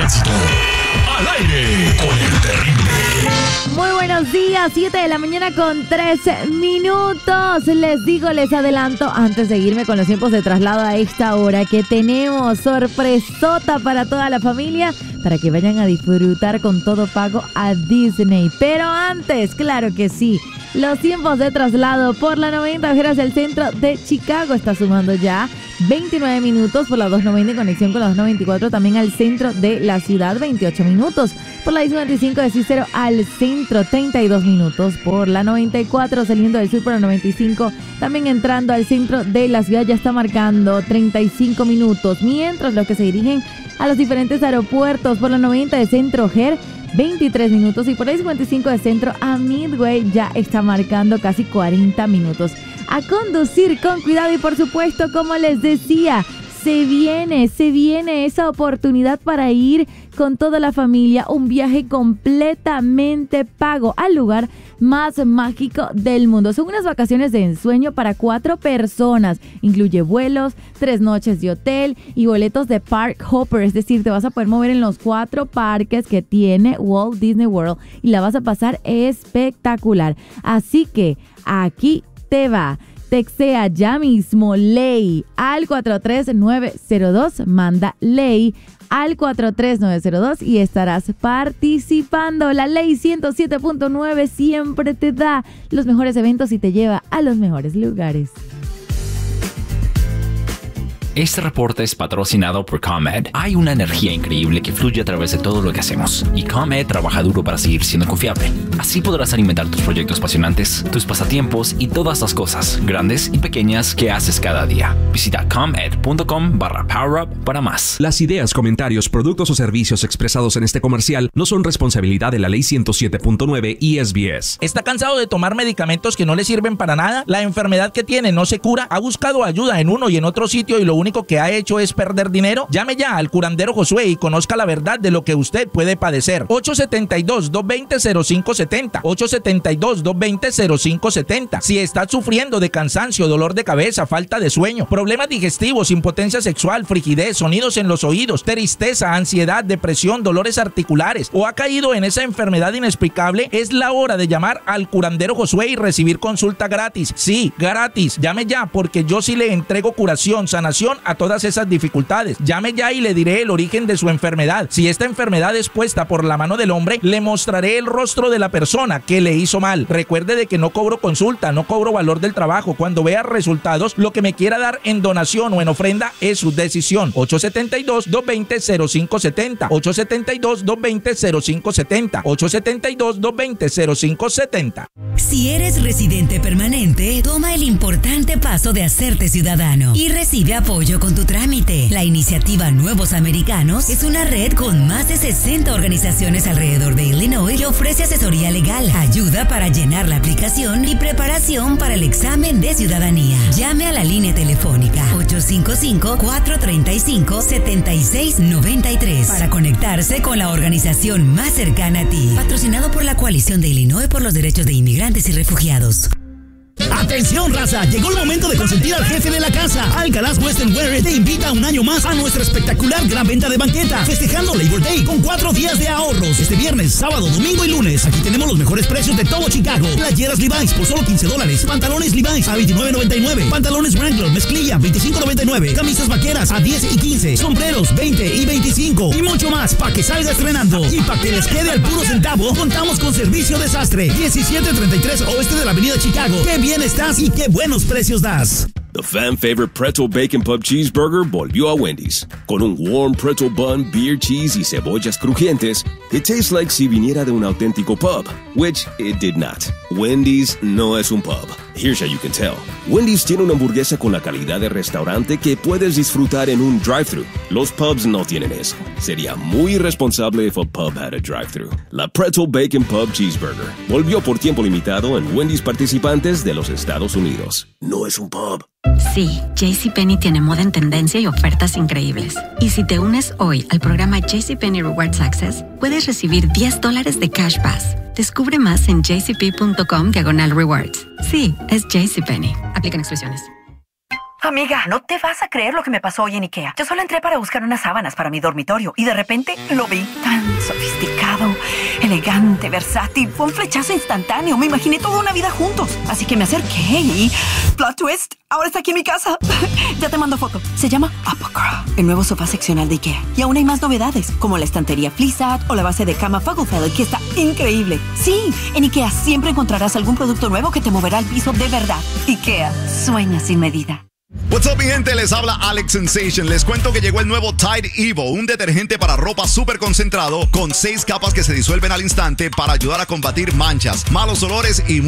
éxito. Al aire con el terrible. Muy buenos días, 7 de la mañana con 13 minutos. Les digo, les adelanto, antes de irme con los tiempos de traslado a esta hora, que tenemos sorpresota para toda la familia, para que vayan a disfrutar con todo pago a Disney. Pero antes, claro que sí, los tiempos de traslado por la 90 Ojeras del centro de Chicago está sumando ya 29 minutos por la 290 en conexión con la 294 también al centro de la ciudad, 28 minutos por la 55 de Cícero al centro, 32 minutos por la 94 saliendo del sur por la 95 también entrando al centro de la ciudad ya está marcando 35 minutos, mientras los que se dirigen a los diferentes aeropuertos por la 90 de Centro O'Hare 23 minutos y por la 55 de Centro a Midway ya está marcando casi 40 minutos. A conducir con cuidado y por supuesto, como les decía, se viene esa oportunidad para ir con toda la familia, un viaje completamente pago al lugar más mágico del mundo. Son unas vacaciones de ensueño para 4 personas. Incluye vuelos, 3 noches de hotel y boletos de Park Hopper. Es decir, te vas a poder mover en los 4 parques que tiene Walt Disney World y la vas a pasar espectacular. Así que aquí te va. Textea ya mismo ley al 43902, manda ley al 43902 y estarás participando. La ley 107.9 siempre te da los mejores eventos y te lleva a los mejores lugares. Este reporte es patrocinado por ComEd. Hay una energía increíble que fluye a través de todo lo que hacemos y ComEd trabaja duro para seguir siendo confiable. Así podrás alimentar tus proyectos apasionantes, tus pasatiempos y todas las cosas, grandes y pequeñas, que haces cada día. Visita comed.com/powerup para más. Las ideas, comentarios, productos o servicios expresados en este comercial no son responsabilidad de la ley 107.9 y SBS. ¿Está cansado de tomar medicamentos que no le sirven para nada? ¿La enfermedad que tiene no se cura? ¿Ha buscado ayuda en uno y en otro sitio y lo único que ha hecho es perder dinero? Llame ya al curandero Josué y conozca la verdad de lo que usted puede padecer. 872-220-0570. 872-220-0570. Si está sufriendo de cansancio, dolor de cabeza, falta de sueño, problemas digestivos, impotencia sexual, frigidez, sonidos en los oídos, tristeza, ansiedad, depresión, dolores articulares o ha caído en esa enfermedad inexplicable, es la hora de llamar al curandero Josué y recibir consulta gratis. Sí, gratis. Llame ya porque yo sí le entrego curación, sanación a todas esas dificultades. Llame ya y le diré el origen de su enfermedad. Si esta enfermedad es puesta por la mano del hombre, le mostraré el rostro de la persona que le hizo mal. Recuerde de que no cobro consulta, no cobro valor del trabajo. Cuando vea resultados, lo que me quiera dar en donación o en ofrenda es su decisión. 872-220-0570. 872-220-0570. 872-220-0570. Si eres residente permanente, toma el importante paso de hacerte ciudadano y recibe apoyo con tu trámite. La iniciativa Nuevos Americanos es una red con más de 60 organizaciones alrededor de Illinois que ofrece asesoría legal, ayuda para llenar la aplicación y preparación para el examen de ciudadanía. Llame a la línea telefónica 855-435-7693 para conectarse con la organización más cercana a ti. Patrocinado por la Coalición de Illinois por los Derechos de Inmigrantes y Refugiados. ¡Atención, raza! Llegó el momento de consentir al jefe de la casa. Alcalá Western Wear te invita un año más a nuestra espectacular gran venta de banqueta, festejando Labor Day con 4 días de ahorros. Este viernes, sábado, domingo y lunes. Aquí tenemos los mejores precios de todo Chicago. Playeras Levi's por solo $15. Pantalones Levi's a $29.99. Pantalones Wrangler mezclilla $25.99. Camisas vaqueras a $10 y $15. Sombreros $20 y $25. Y mucho más para que salga estrenando. Y para que les quede al puro centavo, contamos con servicio de sastre. 1733 oeste de la avenida Chicago. ¡Qué bien estás y qué buenos precios das! The fan favorite Pretzel Bacon Pub Cheeseburger volvió a Wendy's. Con un warm pretzel bun, beer cheese y cebollas crujientes, it tastes like si viniera de un auténtico pub, which it did not. Wendy's no es un pub. Here's how you can tell. Wendy's tiene una hamburguesa con la calidad de restaurante que puedes disfrutar en un drive-thru. Los pubs no tienen eso. Sería muy irresponsable if a pub had a drive-thru. La Pretzel Bacon Pub Cheeseburger volvió por tiempo limitado en Wendy's participantes de los Estados Unidos. No es un pub. Sí, JCPenney tiene moda en tendencia y ofertas increíbles. Y si te unes hoy al programa JCPenney Rewards Access, puedes recibir $10 de Cash Pass. Descubre más en jcp.com/rewards. Sí, es JCPenney. Aplican exclusiones. Amiga, no te vas a creer lo que me pasó hoy en IKEA. Yo solo entré para buscar unas sábanas para mi dormitorio y de repente lo vi tan sofisticado, elegante, versátil. Fue un flechazo instantáneo. Me imaginé toda una vida juntos. Así que me acerqué y... plot twist, ahora está aquí en mi casa. Ya te mando foto. Se llama Apocra, el nuevo sofá seccional de IKEA. Y aún hay más novedades, como la estantería Fleecat o la base de cama Fugglefeld, que está increíble. Sí, en IKEA siempre encontrarás algún producto nuevo que te moverá al piso de verdad. IKEA, sueña sin medida. What's up, mi gente? Les habla Alex Sensation. Les cuento que llegó el nuevo Tide Evo, un detergente para ropa súper concentrado con 6 capas que se disuelven al instante para ayudar a combatir manchas, malos olores y